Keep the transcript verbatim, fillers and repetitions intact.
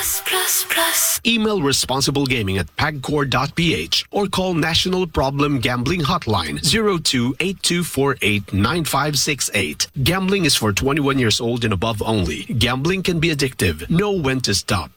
Plus, plus, plus. Email responsiblegaming at pagcor dot p h or call National Problem Gambling Hotline zero two eight two four eight nine five six eight. Gambling is for twenty-one years old and above only. Gambling can be addictive. Know when to stop.